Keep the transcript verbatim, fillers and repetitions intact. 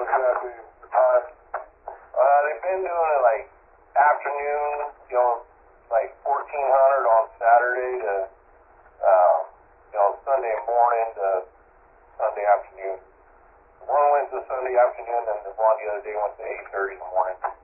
exactly the time? Uh, they've been doing it like afternoon, you know, like fourteen hundred on Saturday to, uh, you know, Sunday morning to Sunday afternoon. One went to Sunday afternoon, and the one the other day went to eight thirty in the morning.